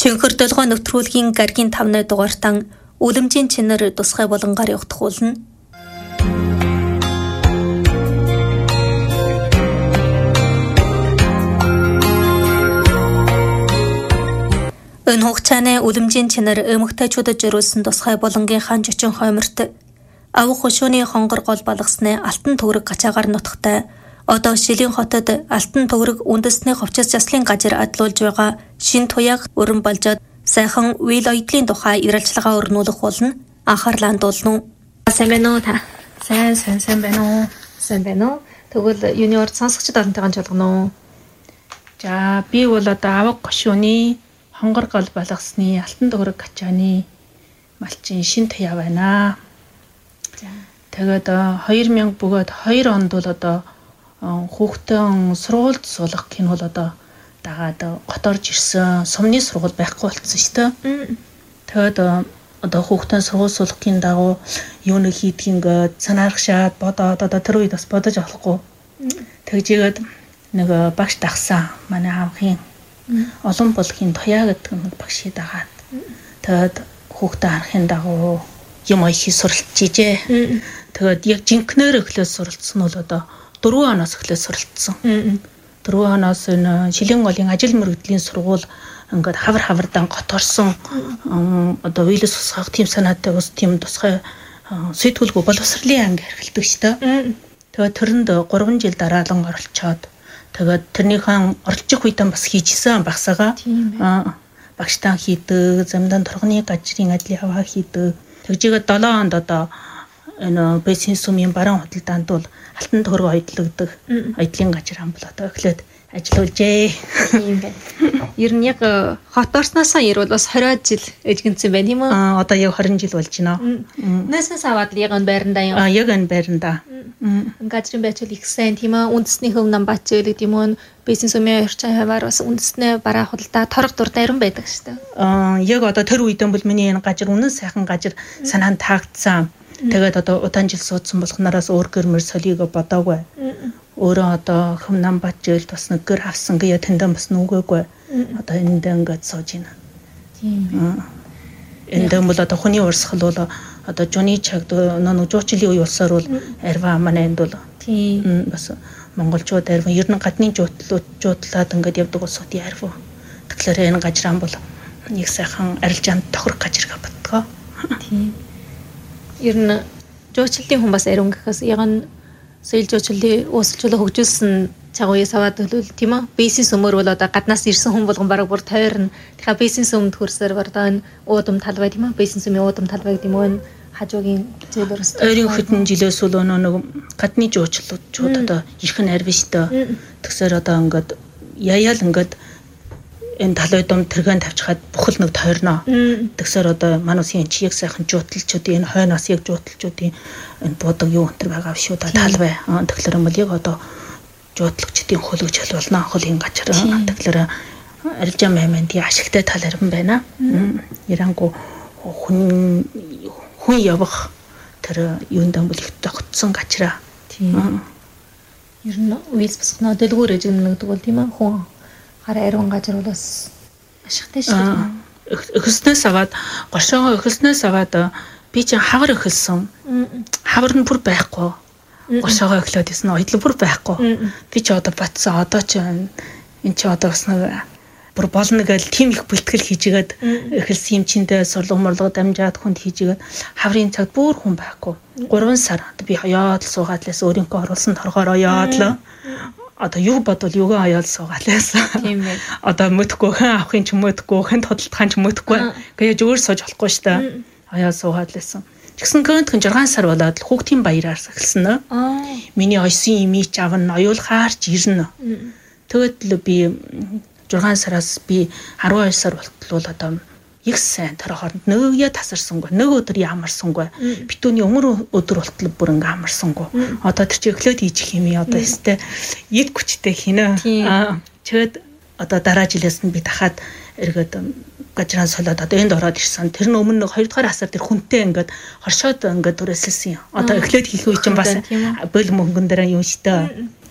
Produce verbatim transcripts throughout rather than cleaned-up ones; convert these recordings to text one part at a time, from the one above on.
Шөнхөр долгоо нэвтрүүлгийн гаргийн тавны дугаартан үлэмжийн чинэр тусгай болонгаар явагдахуулна. Энэ хугацааны үлэмжийн чинэр эмэгтэйчүүдэд зориулсан тусгай болонгийн хаан жичин хойморт авах хушууны хонгор гол балгасны алтан төгрөг гачаагаар нутагтай одоо Шилийн хотод алтан төгрөг үндэсний ховчос заслын газар адлуулж байгаа шин туяаг өрн болжод сайхан үйл ойдлын тухай ирэлцлэгээ өрнүүлэх болно. Анхаарлаа хандуулна. Сайн байна уу та? Сайн сайн сайн байна уу? Сайн байна уу? Тэгвэл юуны орд сонсогчд олонтойгоо жолгоно уу? За би бол одоо авах хушууны хонгор гол балгасны алтан төгрөг гачааны малчин шин туяа байна. Тэгээд хоёр мянга бөгөөд хоёр онд бол одоо хүүхдэн сургуульд суулгах гэх нь бол одоо дагаад готорж ирсэн сумны сургууль байхгүй болсон шүү дээ. Тэгээд одоо хүүхдэн сургууль суулгахын дагуу юу нэг хийдгийг ингээд санаархшаад бодоод одоо тэр үед бас бодож авахгүй. Тэгжээгээд нэг багш дагсан манай аавын олон болгоны туяа гэдэг нэг багшийг дагаад тэгээд хүүхдээ харахын дагуу юм их суралцж ижээ. Тэгээд яг жинкнээр эхлээд суралцсан нь бол одоо дөрвөн оноос эхлээд суралцсан. Дөрвөн оноос энэ Шилийн голын ажил мэргэдлийн сургууль ингээд хавар хавардан готорсон одоо үйлс усгах тийм санаатай ус тийм тусгай сэтгүүлгүй боловсролын анги эрхэлдэг шүү дээ. Тэгээд тэрэнд гурван жил дараалан оролцоод тэгээд тэрнийхэн оролцох үедээ бас хийжсэн багсаага багштаа хийдэг, замдан турганы газрын ажлын хаваа хийдэг. Тэгжээгээд долоон онд одоо энэ бизнес сумын баруун худалдаанд бол алтан төгрөг ойдлогддог ойдлын газар ам бол одоо эхлээд ажиллаулжээ. Тийм байна. Ер нь яг хот орсноосоо ирвэл бас двадцать жил эжгэнсэн байна тийм үү? Аа одоо яг двадцать жил болж байна. Нэснээс аваад яг энэ байрандаа юм. Аа яг энэ байрандаа. Газрын байцуул их сайн тийм үү? Үндэсний хөв намбач гэдэг юм уу? Бизнес сумын орчин хаваар бас үндэснээ бараа худалдаа торг дур дайран байдаг шүү дээ. Аа яг одоо тэр үедэн бол миний энэ газар үнэн сайхан газар санаанд таагдсан. Тэгээд одоо удаан жил суудсан болохнараас өөр гэрмэр солиго бодоогүй. Өөрөө одоо хөм намбач жил бас нэг гэр авсан гээ тэндэн бас нүгээгүй. Одоо эндээ ингээд сууж байна. Тийм. Эндээ бол одоо хүний урсгал бол одоо жуны чагд нэг жуучлын үе улсаар бол арва манай энд бол тийм бас монголчууд арва ер нь гадны жуутлууд жуутлаад ингээд явдаг улсууд ярив. Тэгэхээр энэ газран бол нэг сайхан арилжаанд тохирох газар бодгоо. Тийм. Ер нь жуучлалын хүн бас ариун гэхээс яг нь соёл жуучлалын uusilжуулаа хөгжүүлсэн цагууяас аваад төлөв тийм үү? Бизнес өмөр бол одоо гаднаас ирсэн хүн болгон бараг бүр тойрно. Тэгэхээр бизнес өмд хөрсөөр одоо энэ уудам талбай тийм үү? Бизнес өмийн уудам талбай гэдэг юм уу? Хажуугийн зөөлөрөөс ойрын хэдэн жилээс бол нэг гадны жуучлалууд одоо ирэх нь арвин штэ. Тэгсээр одоо ингээд яяал ингээд энэ талбай дом тэргэн тавьчихад бухал нэг тойрно. Тэгсээр одоо манусын чиг сайхан жуутлчуудын энэ хойноос яг жуутлчуудын энэ буудаг юу өнтер байгаа шүү да талбай. Тэгэхээр юм бол яг одоо жуудлагчдын хөлөж болно холын газар. Тэгэхээр арилжаа маймандын ашигтай тал харин байна. Ярангу хүн хүн явах тэр юундаа бол их тогтсон газар. Тийм. Ер нь үйлс босгоно дэлгүүр ежигнэгдэг бол тийм ээ хүн хараа ариун газар бол бас ашигтай шүү. Эхлснээс аваад гошоогоо эхлснээс аваад би чинь хавар эхэлсэн. Хавар нь бүр байхгүй. Гошоогоо эхлээд исэн ойдлог бүр байхгүй. Би ч одоо батсан одоо ч энэ ч одоо бас нэг бүр болно гэж тийм их бэлтгэл хийжгээд эхэлсэн юм чиндээ сурлаг морлого дамжаад хүнд хийжгээд хаврын цагт бүр хүн байхгүй. гурван сар би хаяад л суугаад лээс өөрийнхөө оруулсан торгоороо яад л одоо юу бодвол юугаа хаяад суугаад лээс. Тийм ээ. Одоо мөдөхгүй хэн авахын ч мөдөхгүй хэн тодтолтохын ч мөдөхгүй. Гэхдээ өөр сууж болохгүй шүү дээ. Хаяад суугаад лээсэн. Тэгсэн гэнтхэн жарган сар болоод хүүхдийн баяраар эхэлсэн нэ. Миний ойсон имиж авна оюулгаарч ирнэ. Тэгэд л би жарган сараас би арван хоёр сар болтол одоо их сайн тэр хооронд нөгөөе тасарсангүй нэг өдөр ямарсангүй битүүний өмөр өдөр болтол бүр ингээ амарсангүй одоо тэр чи эхлээд хийчих юм яа одоо өстэй эд хүчтэй хийнэ чөд одоо дараа жилээс нь би дахиад эргээд гажраа солиод одоо энд ороод ирсэн тэр нь өмнө нэг хоёр дахь асар тэр хүнтэй ингээд хоршоод ингээд түрээсэлсэн юм одоо эхлээд хийх үе чинь бас бол мөнгөн дээр юм штэй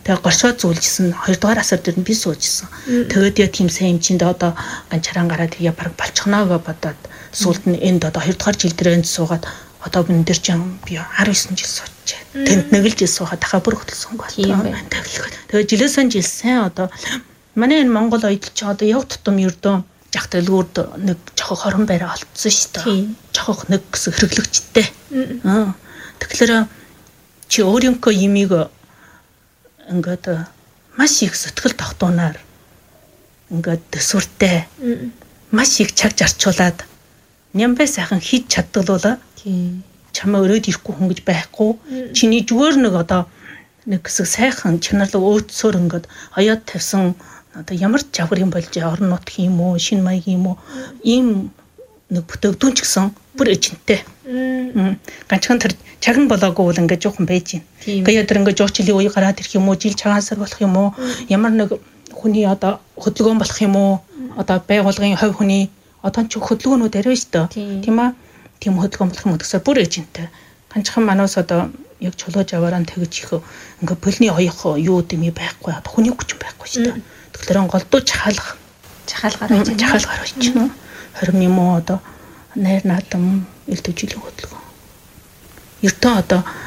Тэгээ горшоо зүүлжсэн хоёрдугаар асар дээр нь би суужсэн. Тэгээд яа тийм сайн юм чинь одоо ганчараа гараад тэгээ баг болчихноо гэж бодоод сүүлд нь энд одоо хоёрдугаар жил дээр энд суугаад одоо энэ дээр ч би десять жил суучаа. Тэнд нэг л жил суугаад дахиад бүр хөтөлсөн байна. Тэгээд жилээс жил сайн одоо манай энэ Монгол оёдол ч одоо яв тутам ердөө жах дэлгүүрд нэг жохо хорон байраа олцсон шүү дээ. Жохох нэг гэсэн хэрэглэгчтэй. Аа. Тэгэхээр чи өөрийнхөө имийг ингээд маш их сэтгэл тогтооноор ингээд төсвөртэй маш их чаг зарчуулаад нямбай сайхан хийж чаддгалуула чамаа өрөөд ирэхгүй хүн гэж байхгүй чиний зүгээр нэг одоо нэг хэсэг сайхан чанарлаг өөдсөөр ингээд оёод тавьсан одоо ямар жавхар юм болж орон нутг юм уу шинэ маяг юм уу ийм нэг бүтээгдэхүүн ч гэсэн бүр эжинтэй ганцхан тэр чагн болоогүй бол ингээд жоохон байж гин. Гэхдээ тэр ингээд жуучлын үе гараад ирэх юм уу, жил чагаасар болох юм уу, ямар нэг хүний одоо хөдөлгөөн болох юм уу, одоо байгууллагын хувь хүний одоо ч хөдөлгөөнүүд арай шүү дээ. Тийм аа. Тийм хөдөлгөөн болох юм гэдэгсээ бүр эжинтэй. Ганцхан манаас одоо яг чулууж аваараа тэгж их ингээд полны оёх юу дэмий байхгүй, одоо хүний хүч байхгүй шүү дээ. Тэгэхээр голдуу чахалах, чахалгаар байж байна. Чахалгаар байж байна. Хорим юм уу одоо найр наадам элдв жилийн хөдөлгөөн. Ертөө одоо